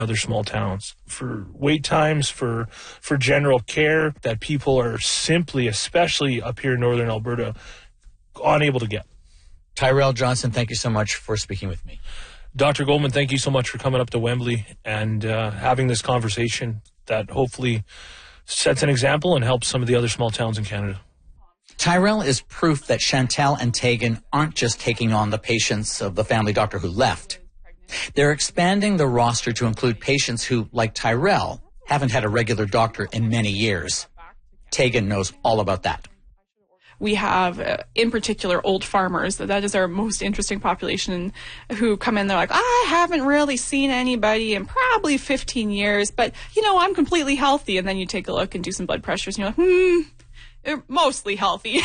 other small towns, for wait times, for general care that people are simply, especially up here in northern Alberta, unable to get. Tyrell Johnson, thank you so much for speaking with me. Dr. Goldman, thank you so much for coming up to Wembley and having this conversation that hopefully sets an example and helps some of the other small towns in Canada. Tyrell is proof that Chantal and Tegan aren't just taking on the patients of the family doctor who left. They're expanding the roster to include patients who, like Tyrell, haven't had a regular doctor in many years. Tegan knows all about that. We have, in particular, old farmers. That is our most interesting population, who come in, they're like, I haven't really seen anybody in probably 15 years, but, I'm completely healthy. And then you take a look and do some blood pressures, and you're like, they're mostly healthy.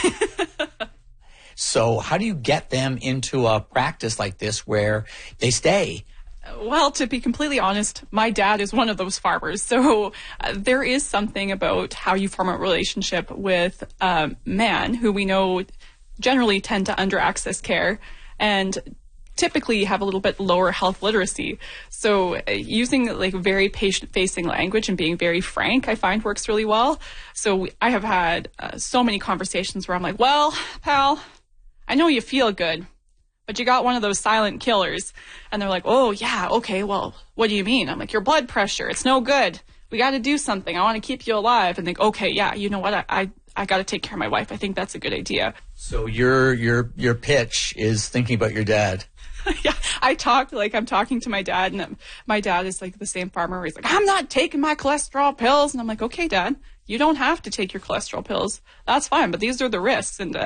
So how do you get them into a practice like this where they stay? Well, to be completely honest, my dad is one of those farmers. So there is something about how you form a relationship with men who we know generally tend to under-access care and typically have a little bit lower health literacy. So using very patient-facing language and being very frank, I find works really well. So I have had so many conversations where I'm like, well, pal, I know you feel good, but you got one of those silent killers. And they're like, oh, yeah, okay, well, what do you mean? I'm like, your blood pressure, it's no good. We got to do something. I want to keep you alive. And they go, okay, yeah, you know what? I got to take care of my wife. I think that's a good idea. So your pitch is thinking about your dad. Yeah, I'm talking to my dad, and my dad is like the same farmer where he's like, I'm not taking my cholesterol pills. And I'm like, okay, Dad, you don't have to take your cholesterol pills. That's fine, but these are the risks. And,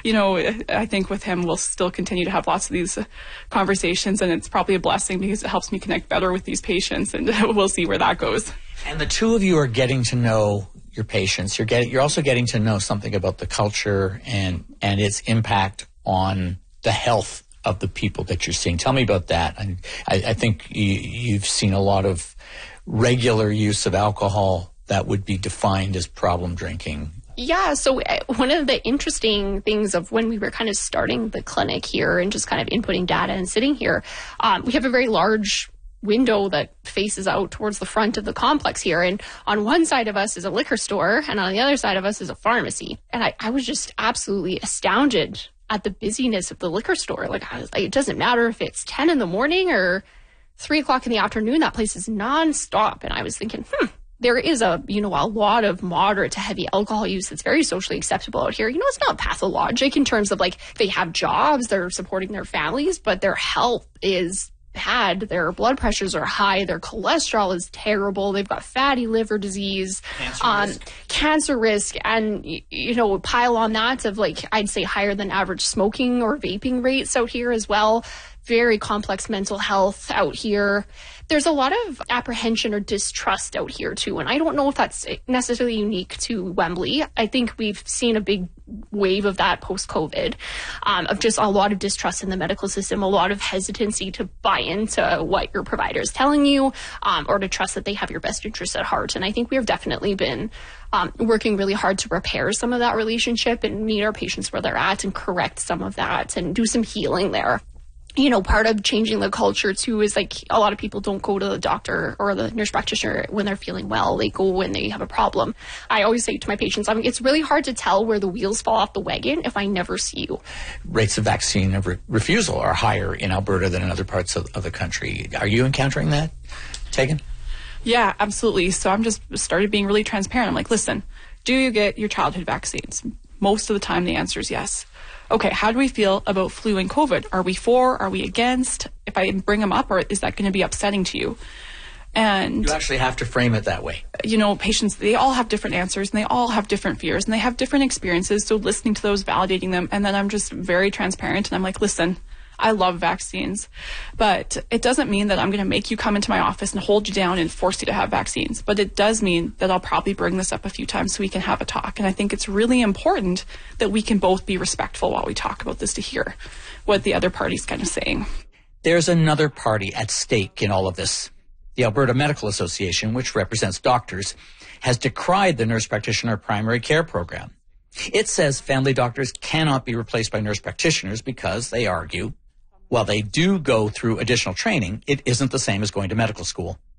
I think with him, we'll still continue to have lots of these conversations, and it's probably a blessing because it helps me connect better with these patients, and we'll see where that goes. And the two of you are getting to know your patients. You're also getting to know something about the culture and its impact on the health of the people that you're seeing. Tell me about that. I think you've seen a lot of regular use of alcohol that would be defined as problem drinking. Yeah, so one of the interesting things of when we were kind of starting the clinic here and just kind of inputting data and sitting here, we have a very large window that faces out towards the front of the complex here. And on one side of us is a liquor store, and on the other side of us is a pharmacy. And I was just absolutely astounded at the busyness of the liquor store. It doesn't matter if it's 10 in the morning or 3 o'clock in the afternoon, that place is nonstop. And I was thinking, there is a lot of moderate to heavy alcohol use that's very socially acceptable out here. It's not pathologic in terms of they have jobs, they're supporting their families, but their health is bad. Their blood pressures are high. Their cholesterol is terrible. They've got fatty liver disease, cancer risk, and, pile on that of I'd say higher than average smoking or vaping rates out here as well. Very complex mental health out here. There's a lot of apprehension or distrust out here too. And I don't know if that's necessarily unique to Wembley. I think we've seen a big wave of that post-COVID, of just a lot of distrust in the medical system, a lot of hesitancy to buy into what your provider is telling you, or to trust that they have your best interests at heart. And I think we have definitely been working really hard to repair some of that relationship and meet our patients where they're at and correct some of that and do some healing there. Part of changing the culture too is a lot of people don't go to the doctor or the nurse practitioner when they're feeling well. They go when they have a problem. I always say to my patients, it's really hard to tell where the wheels fall off the wagon if I never see you. Rates of vaccine refusal are higher in Alberta than in other parts of the country. Are you encountering that, Tegan? Yeah, absolutely. So I'm just started being really transparent. I'm like, listen, do you get your childhood vaccines? Most of the time the answer is yes. Okay, how do we feel about flu and COVID? Are we for? Are we against? If I bring them up, or is that going to be upsetting to you? And you actually have to frame it that way. Patients, they all have different answers and they all have different fears and they have different experiences. So listening to those, validating them. And then I'm just very transparent and I'm like, listen, I love vaccines, but it doesn't mean that I'm going to make you come into my office and hold you down and force you to have vaccines. But it does mean that I'll probably bring this up a few times so we can have a talk. And I think it's really important that we can both be respectful while we talk about this to hear what the other party's kind of saying. There's another party at stake in all of this. The Alberta Medical Association, which represents doctors, has decried the nurse practitioner primary care program. It says family doctors cannot be replaced by nurse practitioners because, they argue, while they do go through additional training, it isn't the same as going to medical school.